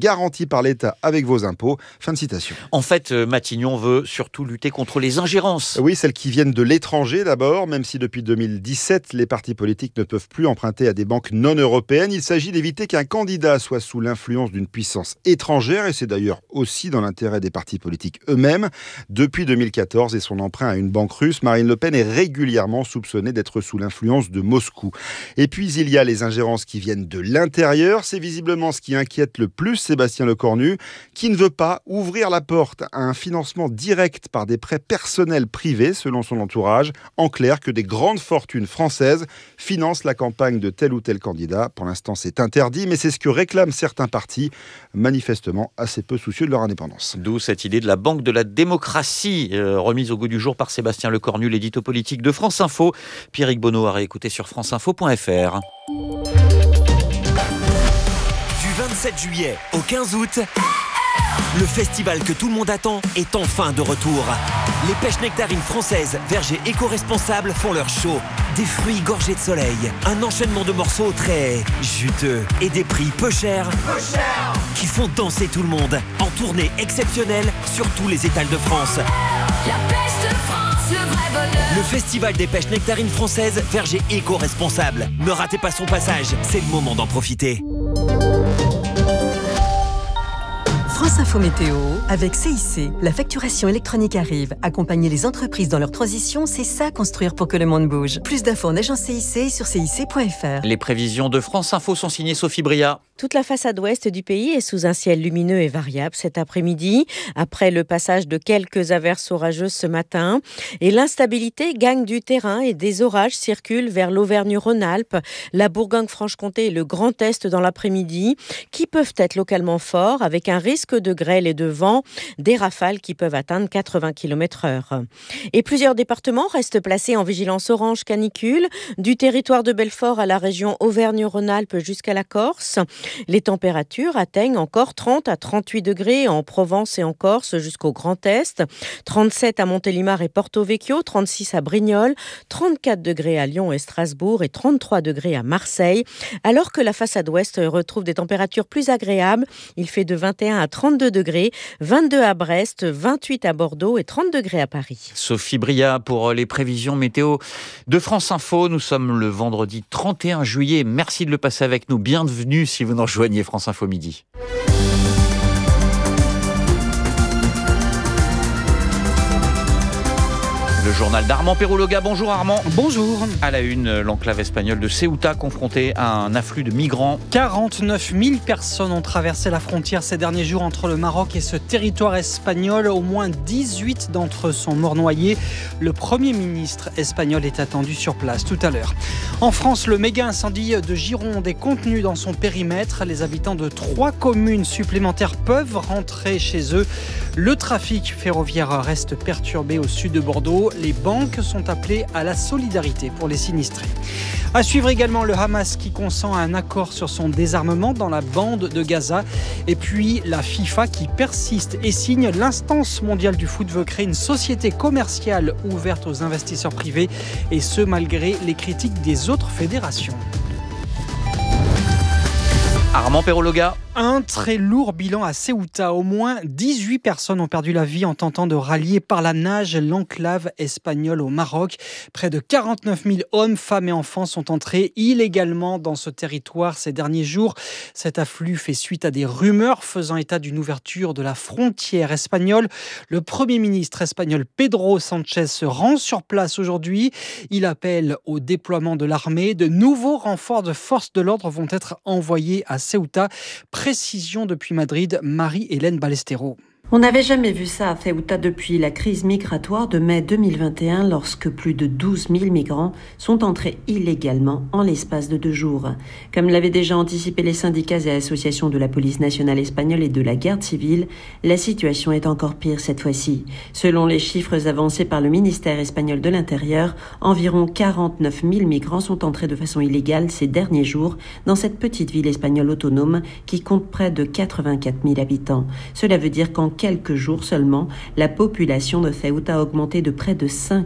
garantie par l'État avec vos impôts. Fin de citation. En fait, Matignon veut surtout lutter contre les ingérences. Oui, celles qui viennent de l'étranger d'abord, même si depuis 2017, les partis politiques ne peuvent plus emprunter à des banques non européennes. Il s'agit d'éviter qu'un candidat soit sous l'influence d'une puissance étrangère, et c'est d'ailleurs aussi dans l'intérêt des partis politiques eux-mêmes. Depuis 2014 et son emprunt à une banque russe, Marine Le Pen est régulièrement soupçonnée d'être sous l'influence de Moscou. Et puis il y a les ingérences qui viennent de l'intérieur. C'est visiblement ce qui inquiète le plus Sébastien Lecornu, qui ne veut pas ouvrir la porte à un financement direct par des prêts personnels privés, selon son entourage. En clair, que des grandes fortunes françaises financent la campagne de tel ou tel candidat. Pour l'instant, c'est interdit, mais c'est ce que réclament certains partis, manifestement assez peu soucieux de leur indépendance. D'où cette idée de la Banque de la démocratie, remise au goût du jour par Sébastien Lecornu, l'édito politique de France Info. Pierrick Bonneau à réécouter sur franceinfo.fr. Du 27 juillet au 15 août, le festival que tout le monde attend est enfin de retour. Les pêches nectarines françaises, vergers éco-responsables font leur show. Des fruits gorgés de soleil, un enchaînement de morceaux très juteux et des prix peu chers qui font danser tout le monde. En tournée exceptionnelle sur tous les étals de France. La pêche de France, le vrai bonheur. Le festival des pêches nectarines françaises, vergers éco-responsables. Ne ratez pas son passage, c'est le moment d'en profiter. France Info Météo, avec CIC. La facturation électronique arrive. Accompagner les entreprises dans leur transition, c'est ça construire pour que le monde bouge. Plus d'infos en agence CIC et sur cic.fr. Les prévisions de France Info sont signées Sophie Bria. Toute la façade ouest du pays est sous un ciel lumineux et variable cet après-midi, après le passage de quelques averses orageuses ce matin. Et l'instabilité gagne du terrain et des orages circulent vers l'Auvergne-Rhône-Alpes, la Bourgogne-Franche-Comté et le Grand Est dans l'après-midi, qui peuvent être localement forts avec un risque de grêle et de vent, des rafales qui peuvent atteindre 80 km/h. Et plusieurs départements restent placés en vigilance orange canicule, du territoire de Belfort à la région Auvergne-Rhône-Alpes jusqu'à la Corse. Les températures atteignent encore 30 à 38 degrés en Provence et en Corse jusqu'au Grand Est, 37 à Montélimar et Porto Vecchio, 36 à Brignoles, 34 degrés à Lyon et Strasbourg et 33 degrés à Marseille. Alors que la façade ouest retrouve des températures plus agréables, il fait de 21 à 32 degrés, 22 à Brest, 28 à Bordeaux et 30 degrés à Paris. Sophie Bria pour les prévisions météo de France Info. Nous sommes le vendredi 31 juillet. Merci de le passer avec nous. Bienvenue si vous nous rejoignez France Info Midi. Le journal d'Armand Perrouloga. Bonjour Armand. Bonjour. À la une, l'enclave espagnole de Ceuta confrontée à un afflux de migrants. 49 000 personnes ont traversé la frontière ces derniers jours entre le Maroc et ce territoire espagnol. Au moins 18 d'entre eux sont morts noyés. Le Premier ministre espagnol est attendu sur place tout à l'heure. En France, le méga incendie de Gironde est contenu dans son périmètre. Les habitants de 3 communes supplémentaires peuvent rentrer chez eux. Le trafic ferroviaire reste perturbé au sud de Bordeaux. Les banques sont appelées à la solidarité pour les sinistrés. À suivre également le Hamas qui consent à un accord sur son désarmement dans la bande de Gaza. Et puis la FIFA qui persiste et signe. L'instance mondiale du foot veut créer une société commerciale ouverte aux investisseurs privés. Et ce, malgré les critiques des autres fédérations. Armand Perrouloga. Un très lourd bilan à Ceuta. Au moins 18 personnes ont perdu la vie en tentant de rallier par la nage l'enclave espagnole au Maroc. Près de 49 000 hommes, femmes et enfants sont entrés illégalement dans ce territoire ces derniers jours. Cet afflux fait suite à des rumeurs faisant état d'une ouverture de la frontière espagnole. Le Premier ministre espagnol Pedro Sánchez se rend sur place aujourd'hui. Il appelle au déploiement de l'armée. De nouveaux renforts de forces de l'ordre vont être envoyés à Ceuta. Précision depuis Madrid, Marie-Hélène Ballesteros. On n'avait jamais vu ça à Ceuta depuis la crise migratoire de mai 2021, lorsque plus de 12 000 migrants sont entrés illégalement en l'espace de 2 jours. Comme l'avaient déjà anticipé les syndicats et associations de la police nationale espagnole et de la garde civile, la situation est encore pire cette fois-ci. Selon les chiffres avancés par le ministère espagnol de l'Intérieur, environ 49 000 migrants sont entrés de façon illégale ces derniers jours dans cette petite ville espagnole autonome qui compte près de 84 000 habitants. Cela veut dire qu'en quelques jours seulement, la population de Ceuta a augmenté de près de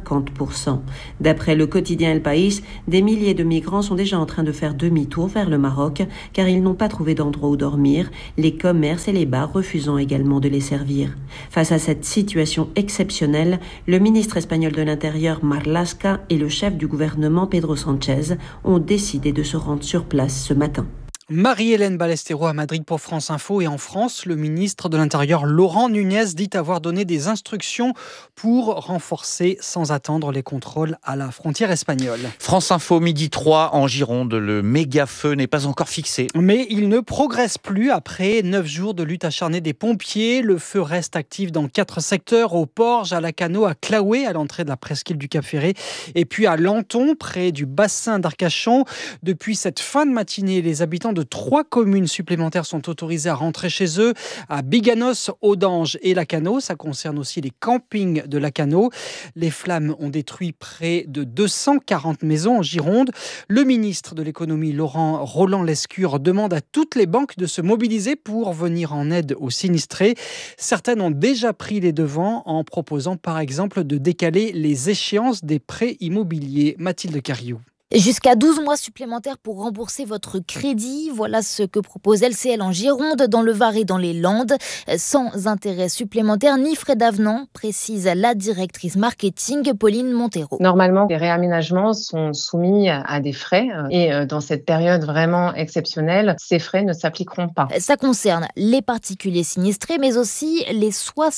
50%. D'après le quotidien El País, des milliers de migrants sont déjà en train de faire demi-tour vers le Maroc car ils n'ont pas trouvé d'endroit où dormir, les commerces et les bars refusant également de les servir. Face à cette situation exceptionnelle, le ministre espagnol de l'Intérieur Marlaska et le chef du gouvernement Pedro Sánchez ont décidé de se rendre sur place ce matin. Marie-Hélène Ballesteros à Madrid pour France Info. Et en France, le ministre de l'Intérieur Laurent Nunez dit avoir donné des instructions pour renforcer sans attendre les contrôles à la frontière espagnole. France Info, midi 3 en Gironde. Le méga-feu n'est pas encore fixé. Mais il ne progresse plus après 9 jours de lutte acharnée des pompiers. Le feu reste actif dans 4 secteurs, au Porge, à Lacanau, à Claouet, à l'entrée de la presqu'île du Cap-Ferré, et puis à Lanton, près du bassin d'Arcachon. Depuis cette fin de matinée, les habitants de 3 communes supplémentaires sont autorisés à rentrer chez eux, à Biganos, Audange et Lacanau. Ça concerne aussi les campings de Lacanau. Les flammes ont détruit près de 240 maisons en Gironde. Le ministre de l'économie, Roland Lescure, demande à toutes les banques de se mobiliser pour venir en aide aux sinistrés. Certaines ont déjà pris les devants en proposant par exemple de décaler les échéances des prêts immobiliers. Mathilde Cariou. Jusqu'à 12 mois supplémentaires pour rembourser votre crédit. Voilà ce que propose LCL en Gironde, dans le Var et dans les Landes. Sans intérêt supplémentaire ni frais d'avenant, précise la directrice marketing Pauline Montero. Normalement, les réaménagements sont soumis à des frais et dans cette période vraiment exceptionnelle, ces frais ne s'appliqueront pas. Ça concerne les particuliers sinistrés, mais aussi les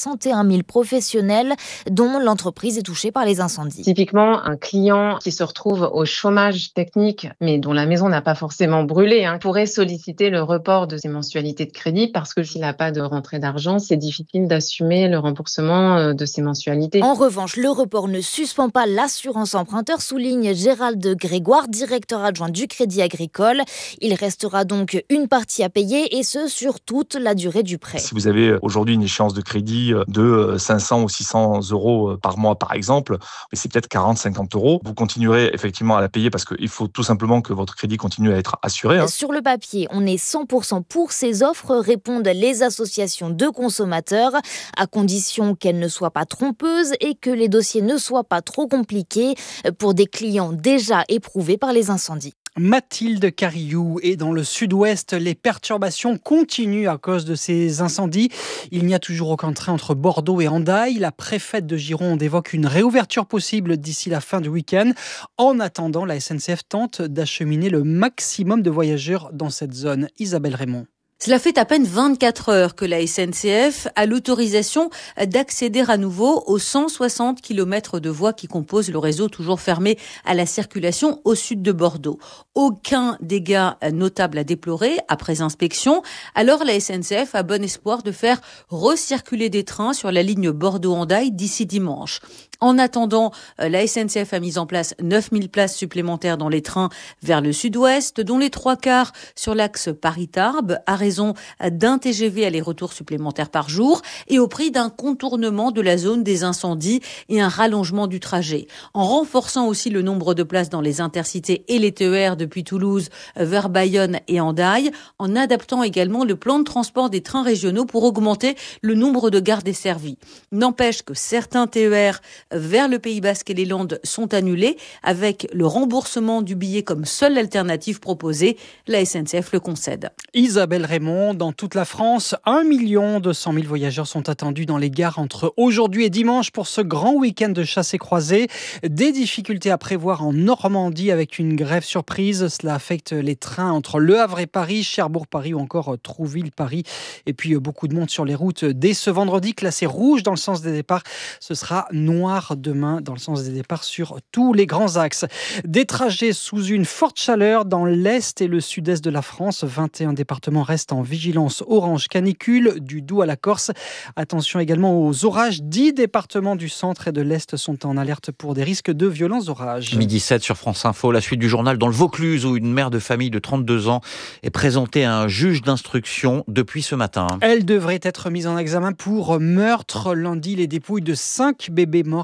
61 000 professionnels dont l'entreprise est touchée par les incendies. Typiquement, un client qui se retrouve au chômage technique, mais dont la maison n'a pas forcément brûlé, pourrait solliciter le report de ses mensualités de crédit parce que s'il n'a pas de rentrée d'argent, c'est difficile d'assumer le remboursement de ses mensualités. En revanche, le report ne suspend pas l'assurance emprunteur, souligne Gérald Grégoire, directeur adjoint du Crédit Agricole. Il restera donc une partie à payer et ce sur toute la durée du prêt. Si vous avez aujourd'hui une échéance de crédit de 500 ou 600 euros par mois par exemple, mais c'est peut-être 40-50 euros, vous continuerez effectivement à la payer parce qu'il faut tout simplement que votre crédit continue à être assuré. Sur le papier, on est 100% pour ces offres, répondent les associations de consommateurs, à condition qu'elles ne soient pas trompeuses et que les dossiers ne soient pas trop compliqués pour des clients déjà éprouvés par les incendies. Mathilde Cariou. Et dans le sud-ouest, les perturbations continuent à cause de ces incendies. Il n'y a toujours aucun train entre Bordeaux et Hendaye. La préfète de Gironde évoque une réouverture possible d'ici la fin du week-end. En attendant, la SNCF tente d'acheminer le maximum de voyageurs dans cette zone. Isabelle Raymond. Cela fait à peine 24 heures que la SNCF a l'autorisation d'accéder à nouveau aux 160 km de voies qui composent le réseau toujours fermé à la circulation au sud de Bordeaux. Aucun dégât notable à déplorer après inspection. Alors la SNCF a bon espoir de faire recirculer des trains sur la ligne Bordeaux-Hendaye d'ici dimanche. En attendant, la SNCF a mis en place 9000 places supplémentaires dans les trains vers le sud-ouest, dont les 3/4 sur l'axe Paris-Tarbes, à raison d'un TGV aller-retour supplémentaire par jour et au prix d'un contournement de la zone des incendies et un rallongement du trajet. En renforçant aussi le nombre de places dans les intercités et les TER depuis Toulouse vers Bayonne et Hendaye, en adaptant également le plan de transport des trains régionaux pour augmenter le nombre de gares desservies. N'empêche que certains TER vers le Pays Basque et les Landes sont annulés avec le remboursement du billet comme seule alternative proposée. La SNCF le concède. Isabelle Raymond, dans toute la France, 1 200 000 voyageurs sont attendus dans les gares entre aujourd'hui et dimanche pour ce grand week-end de chassés-croisés. Des difficultés à prévoir en Normandie avec une grève surprise. Cela affecte les trains entre Le Havre et Paris, Cherbourg-Paris ou encore Trouville-Paris. Et puis beaucoup de monde sur les routes dès ce vendredi, classé rouge dans le sens des départs. Ce sera noir demain dans le sens des départs sur tous les grands axes. Des trajets sous une forte chaleur dans l'est et le sud-est de la France. 21 départements restent en vigilance orange canicule, du Doubs à la Corse. Attention également aux orages. 10 départements du centre et de l'est sont en alerte pour des risques de violents orages. Midi 7 sur France Info, la suite du journal dans le Vaucluse où une mère de famille de 32 ans est présentée à un juge d'instruction depuis ce matin. Elle devrait être mise en examen pour meurtre. Lundi, les dépouilles de 5 bébés morts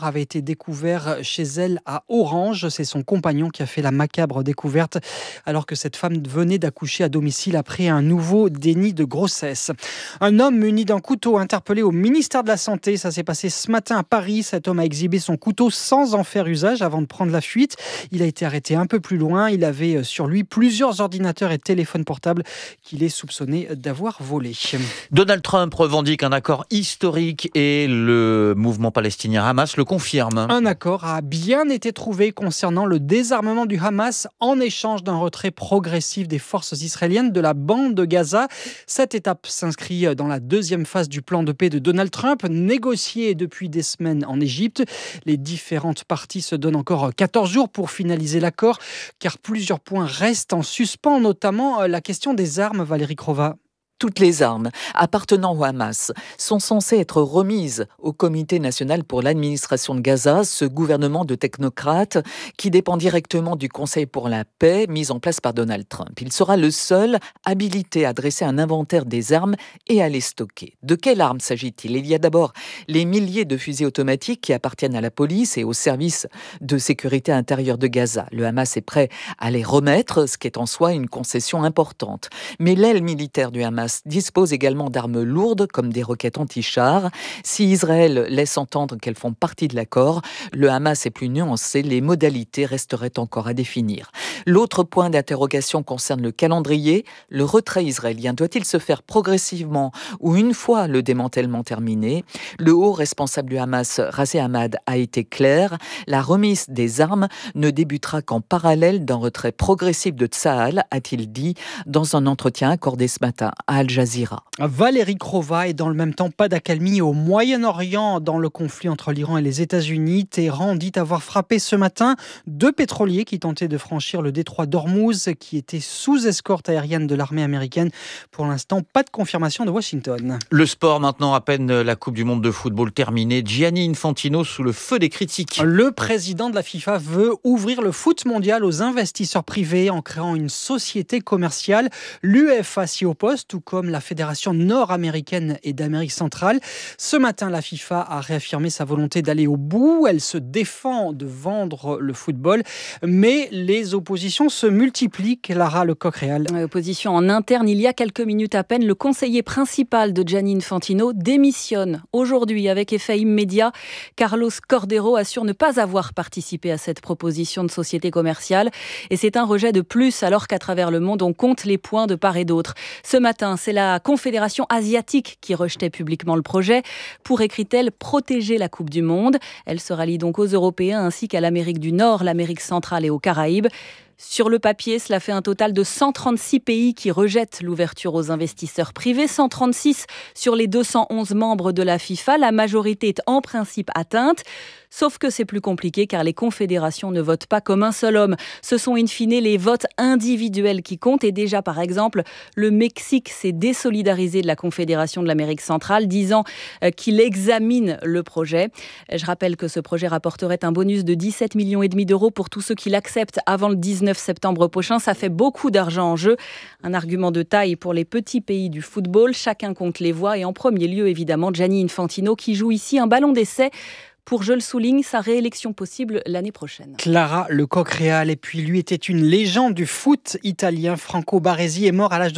corps avait été découvert chez elle à Orange. C'est son compagnon qui a fait la macabre découverte alors que cette femme venait d'accoucher à domicile après un nouveau déni de grossesse. Un homme muni d'un couteau interpellé au ministère de la Santé. Ça s'est passé ce matin à Paris. Cet homme a exhibé son couteau sans en faire usage avant de prendre la fuite. Il a été arrêté un peu plus loin. Il avait sur lui plusieurs ordinateurs et téléphones portables qu'il est soupçonné d'avoir volés. Donald Trump revendique un accord historique et le mouvement palestinien Hamas le confirme. Un accord a bien été trouvé concernant le désarmement du Hamas en échange d'un retrait progressif des forces israéliennes de la bande de Gaza. Cette étape s'inscrit dans la deuxième phase du plan de paix de Donald Trump, négocié depuis des semaines en Égypte. Les différentes parties se donnent encore 14 jours pour finaliser l'accord, car plusieurs points restent en suspens, notamment la question des armes, Valérie Crova. Toutes les armes appartenant au Hamas sont censées être remises au Comité national pour l'administration de Gaza, ce gouvernement de technocrates qui dépend directement du Conseil pour la paix mis en place par Donald Trump. Il sera le seul habilité à dresser un inventaire des armes et à les stocker. De quelles armes s'agit-il ? Il y a d'abord les milliers de fusils automatiques qui appartiennent à la police et aux services de sécurité intérieure de Gaza. Le Hamas est prêt à les remettre, ce qui est en soi une concession importante. Mais l'aile militaire du Hamas dispose également d'armes lourdes comme des roquettes anti-chars. Si Israël laisse entendre qu'elles font partie de l'accord, le Hamas est plus nuancé, les modalités resteraient encore à définir. L'autre point d'interrogation concerne le calendrier. Le retrait israélien doit-il se faire progressivement ou une fois le démantèlement terminé ? Le haut responsable du Hamas, Razi Ahmad, a été clair. La remise des armes ne débutera qu'en parallèle d'un retrait progressif de Tsahal, a-t-il dit dans un entretien accordé ce matin à Al Jazeera. Valérie Crova, et dans le même temps, pas d'accalmie au Moyen-Orient dans le conflit entre l'Iran et les États-Unis. Téhéran dit avoir frappé ce matin 2 pétroliers qui tentaient de franchir le détroit d'Ormuz, qui était sous escorte aérienne de l'armée américaine. Pour l'instant, pas de confirmation de Washington. Le sport maintenant, à peine la Coupe du Monde de football terminée. Gianni Infantino sous le feu des critiques. Le président de la FIFA veut ouvrir le foot mondial aux investisseurs privés en créant une société commerciale. L'UEFA s'y oppose, tout comme la Fédération nord-américaine et d'Amérique centrale. Ce matin, la FIFA a réaffirmé sa volonté d'aller au bout. Elle se défend de vendre le football, mais les oppositions se multiplient. Clara Lecoq-Réal. Opposition en interne, il y a quelques minutes à peine, le conseiller principal de Gianni Infantino démissionne aujourd'hui avec effet immédiat. Carlos Cordeiro assure ne pas avoir participé à cette proposition de société commerciale et c'est un rejet de plus alors qu'à travers le monde, on compte les points de part et d'autre. Ce matin, c'est la Confédération asiatique qui rejetait publiquement le projet pour, écrit-elle, protéger la Coupe du Monde. Elle se rallie donc aux Européens ainsi qu'à l'Amérique du Nord, l'Amérique centrale et aux Caraïbes. Sur le papier, cela fait un total de 136 pays qui rejettent l'ouverture aux investisseurs privés, 136 sur les 211 membres de la FIFA. La majorité est en principe atteinte. Sauf que c'est plus compliqué car les confédérations ne votent pas comme un seul homme. Ce sont in fine les votes individuels qui comptent. Et déjà, par exemple, le Mexique s'est désolidarisé de la Confédération de l'Amérique centrale, disant qu'il examine le projet. Je rappelle que ce projet rapporterait un bonus de 17,5 millions d'euros pour tous ceux qui l'acceptent avant le 19 septembre prochain. Ça fait beaucoup d'argent en jeu. Un argument de taille pour les petits pays du football. Chacun compte les voix et en premier lieu, évidemment, Gianni Infantino qui joue ici un ballon d'essai pour, je le souligne, sa réélection possible l'année prochaine. Clara Lecoq-Réal, et puis lui était une légende du foot italien. Franco Baresi est mort à l'âge de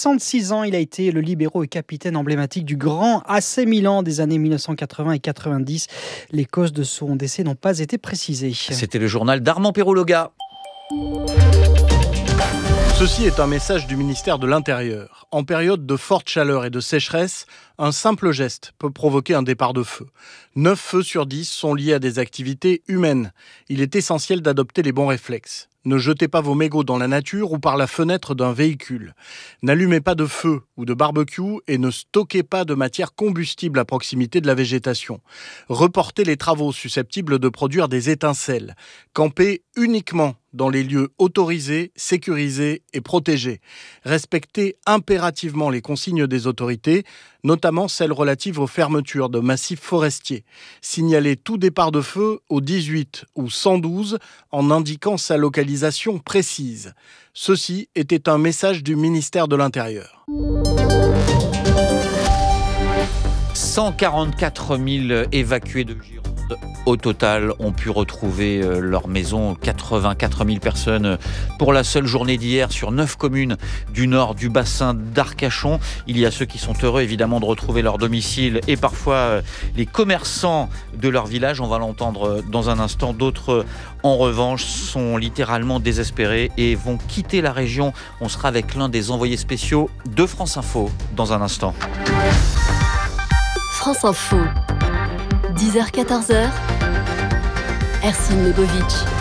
66 ans. Il a été le libéro et capitaine emblématique du grand AC Milan des années 1980 et 90. Les causes de son décès n'ont pas été précisées. C'était le journal d'Armand Perrologa. Ceci est un message du ministère de l'Intérieur. En période de forte chaleur et de sécheresse, un simple geste peut provoquer un départ de feu. 9 feux sur 10 sont liés à des activités humaines. Il est essentiel d'adopter les bons réflexes. Ne jetez pas vos mégots dans la nature ou par la fenêtre d'un véhicule. N'allumez pas de feu ou de barbecue et ne stockez pas de matière combustible à proximité de la végétation. Reportez les travaux susceptibles de produire des étincelles. Campez uniquement dans les lieux autorisés, sécurisés et protégés. Respectez impérativement les consignes des autorités, notamment celles relatives aux fermetures de massifs forestiers. Signalez tout départ de feu au 18 ou 112 en indiquant sa localisation précise. Ceci était un message du ministère de l'Intérieur. 144 000 évacués de Gironde. au total ont pu retrouver leur maison. 84 000 personnes pour la seule journée d'hier sur 9 communes du nord du bassin d'Arcachon. Il y a ceux qui sont heureux évidemment de retrouver leur domicile et parfois les commerçants de leur village. On va l'entendre dans un instant. D'autres en revanche sont littéralement désespérés et vont quitter la région. On sera avec l'un des envoyés spéciaux de France Info dans un instant. France Info, 10h-14h, Ercine Lebovic.